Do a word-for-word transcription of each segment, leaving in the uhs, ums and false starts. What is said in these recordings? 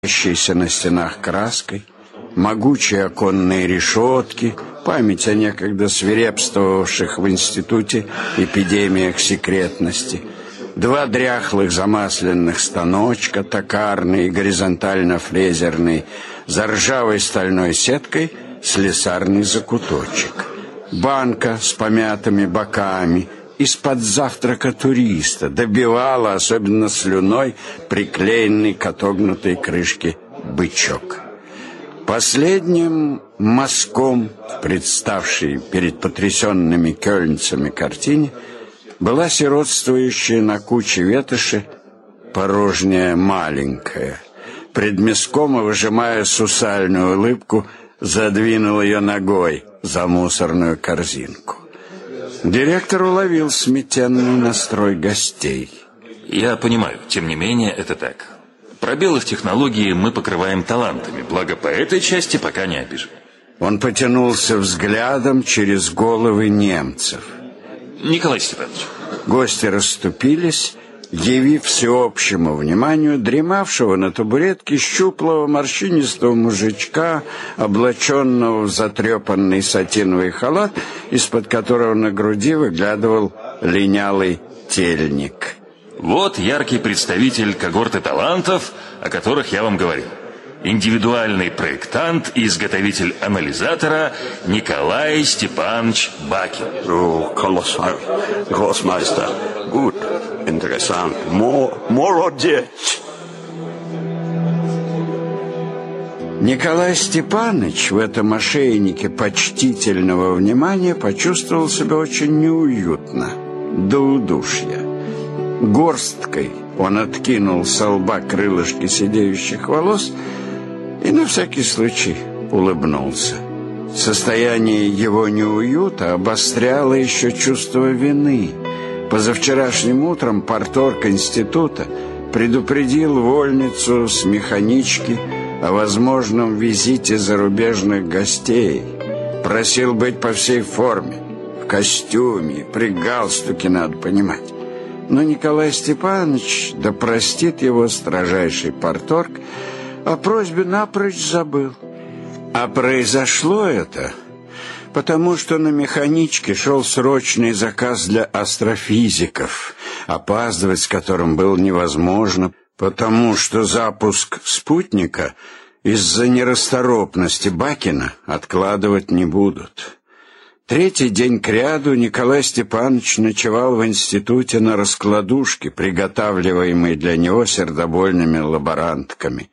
светящейся на стенах краской, могучие оконные решетки, память о некогда свирепствовавших в институте эпидемиях секретности, два дряхлых замасленных станочка, токарный и горизонтально-фрезерный, за ржавой стальной сеткой слесарный закуточек, банка с помятыми боками, из-под завтрака туриста добивала, особенно слюной, приклеенный к отогнутой крышке бычок. Последним мазком, представшей перед потрясенными кёльнцами картине, была сиротствующая на куче ветоши порожняя маленькая. Пред мяском, выжимая сусальную улыбку, задвинул ее ногой за мусорную корзинку. Директор уловил сметенный настрой гостей. Я понимаю, тем не менее, это так. Пробелы в технологии мы покрываем талантами, благо по этой части пока не обижен. Он потянулся взглядом через головы немцев. Николай Степанович. Гости расступились, явив всеобщему вниманию дремавшего на табуретке щуплого морщинистого мужичка, облаченного в затрепанный сатиновый халат, из-под которого на груди выглядывал линялый тельник. Вот яркий представитель когорты талантов, о которых я вам говорил. Индивидуальный проектант и изготовитель анализатора Николай Степанович Бакин. Oh, колоссал, гроссмайстер. Gut, interessant. Молодец. Николай Степанович в этом ошейнике почтительного внимания почувствовал себя очень неуютно, до удушья. Горсткой он откинул со лба крылышки сидеющих волос и на всякий случай улыбнулся. Состояние его неуюта обостряло еще чувство вины. Позавчерашним утром парторг института предупредил вольницу с механички о возможном визите зарубежных гостей. Просил быть по всей форме, в костюме, при галстуке, надо понимать. Но Николай Степанович, да простит его строжайший парторг, о просьбе напрочь забыл. А произошло это потому, что на механичке шел срочный заказ для астрофизиков, опаздывать с которым было невозможно, потому что запуск спутника из-за нерасторопности Бакина откладывать не будут. Третий день кряду Николай Степанович ночевал в институте на раскладушке, приготавливаемой для него сердобольными лаборантками,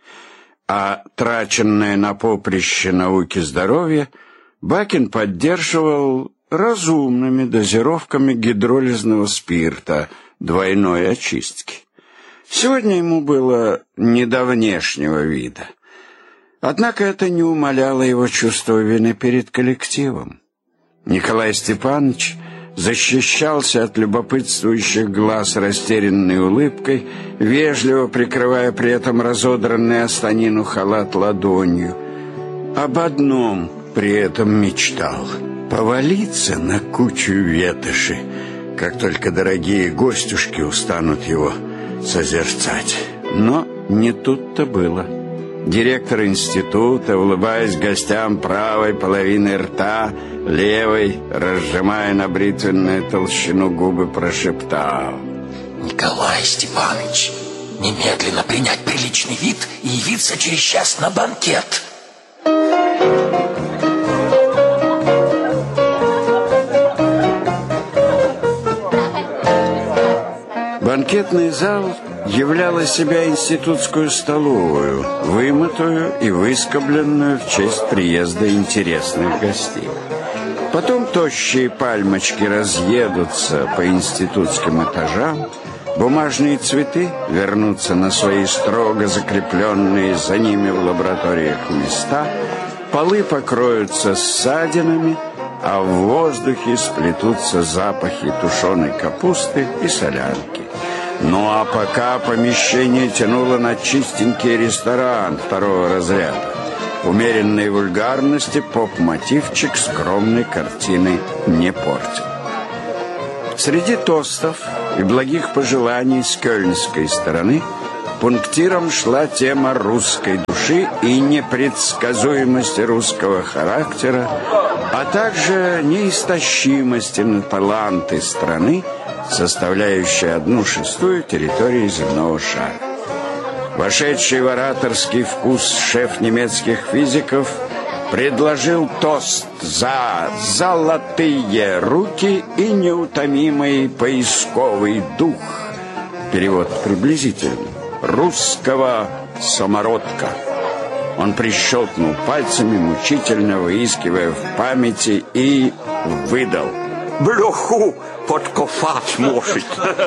а траченное на поприще науки здоровья Бакин поддерживал разумными дозировками гидролизного спирта двойной очистки. Сегодня ему было не до внешнего вида. Однако это не умаляло его чувство вины перед коллективом. Николай Степанович защищался от любопытствующих глаз растерянной улыбкой, вежливо прикрывая при этом разодранный о станину халат ладонью. Об одном при этом мечтал — повалиться на кучу ветоши, как только дорогие гостюшки устанут его созерцать. Но не тут-то было. Директор института, улыбаясь гостям правой половиной рта, левой, разжимая на бритвенную толщину губы, прошептал: Николай Степанович, немедленно принять приличный вид и явиться через час на банкет. Банкетный зал являл из себя институтскую столовую, вымытую и выскобленную в честь приезда интересных гостей. Потом тощие пальмочки разъедутся по институтским этажам, бумажные цветы вернутся на свои строго закрепленные за ними в лабораториях места, полы покроются ссадинами, а в воздухе сплетутся запахи тушеной капусты и солянки. Ну а пока помещение тянуло на чистенький ресторан второго разряда. Умеренной вульгарности поп-мотивчик скромной картины не портил. Среди тостов и благих пожеланий с кёльнской стороны Пунктиром шла тема русской души и непредсказуемости русского характера, а также неистощимости на таланты страны, составляющей одну шестую территории земного шара. Вошедший в ораторский вкус шеф немецких физиков предложил тост за золотые руки и неутомимый поисковый дух. Перевод приблизительный. Русского самородка. Он прищелкнул пальцами, мучительно выискивая в памяти, и выдал: Блоху подкопать может.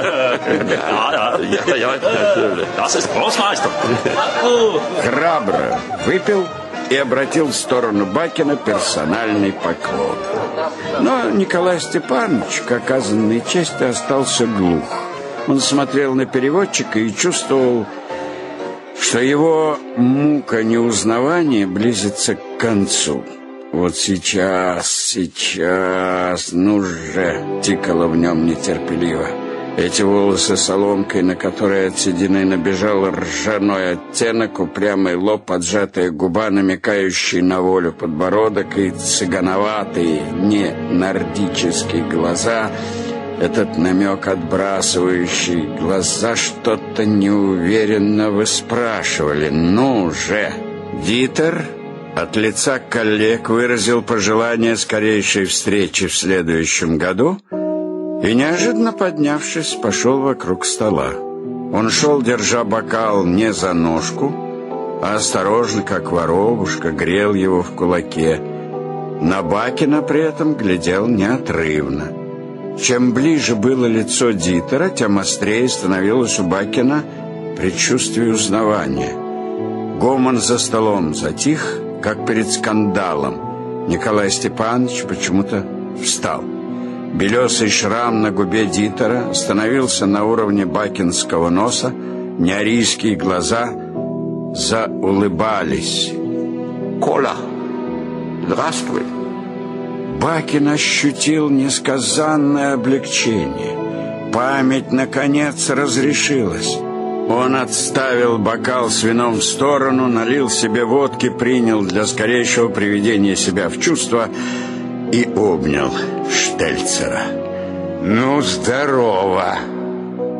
Храбро выпил и обратил в сторону Бакина персональный поклон. Но Николай Степанович, к оказанной чести, остался глух. Он смотрел на переводчика и чувствовал, что его мука неузнавания близится к концу. «Вот сейчас, сейчас, ну же!» — тикало в нем нетерпеливо. Эти волосы соломкой, на которые от седины набежал ржаной оттенок, упрямый лоб, поджатая губа, намекающий на волю подбородок, и цыгановатые, не нордические глаза — этот намек, отбрасывающий глаза, что-то неуверенно выспрашивали. «Ну же!» Дитер от лица коллег выразил пожелание скорейшей встречи в следующем году и, неожиданно поднявшись, пошел вокруг стола. Он шел, держа бокал не за ножку, а осторожно, как воробушка, грел его в кулаке. На Бакина при этом глядел неотрывно. Чем ближе было лицо Дитера, тем острее становилось у Бакина предчувствие узнавания. Гомон за столом затих, как перед скандалом. Николай Степанович почему-то встал. Белесый шрам на губе Дитера становился на уровне бакинского носа, неарийские глаза заулыбались. Коля, здравствуй. Бакин ощутил несказанное облегчение. Память, наконец, разрешилась. Он отставил бокал с вином в сторону, налил себе водки, принял для скорейшего приведения себя в чувство и обнял Штельцера. «Ну, здорово!»